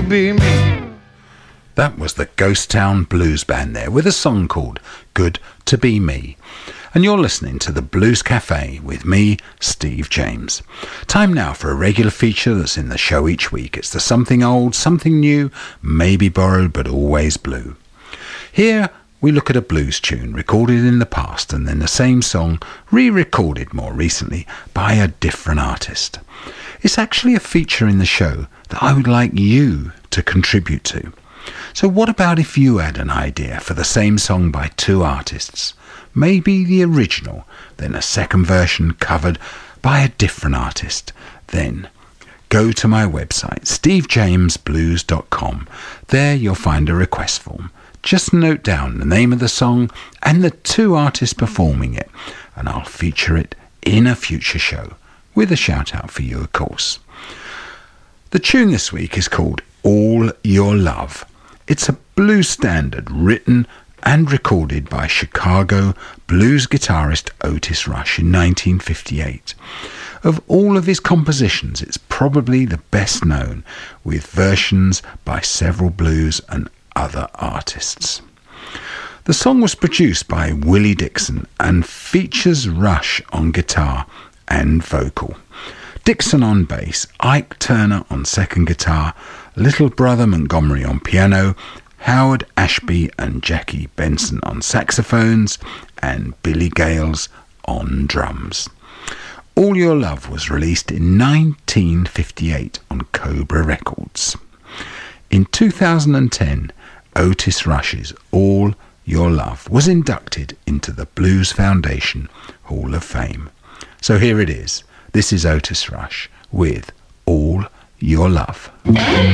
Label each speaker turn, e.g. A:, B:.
A: be me.
B: That was the Ghost Town Blues Band there with a song called Good to Be Me. And you're listening to the Blues Cafe with me, Steve James. Time now for a regular feature that's in the show each week. It's the something old, something new, maybe borrowed but always blue. Here we look at a blues tune recorded in the past and then the same song re-recorded more recently by a different artist. It's actually a feature in the show that I would like you to contribute to. So what about if you had an idea for the same song by two artists? Maybe the original, then a second version covered by a different artist. Then go to my website, stevejamesblues.com. There you'll find a request form. Just note down the name of the song and the two artists performing it, and I'll feature it in a future show, with a shout out for you, of course. The tune this week is called All Your Love. It's a blues standard written and recorded by Chicago blues guitarist Otis Rush in 1958. Of all of his compositions, it's probably the best known, with versions by several blues and other artists. The song was produced by Willie Dixon and features Rush on guitar and vocal, Dixon on bass, Ike Turner on second guitar, Little Brother Montgomery on piano, Howard Ashby and Jackie Benson on saxophones, and Billy Gales on drums. All Your Love was released in 1958 on Cobra Records. In 2010, Otis Rush's All Your Love was inducted into the Blues Foundation Hall of Fame. So here it is. This is Otis Rush with All Your Love.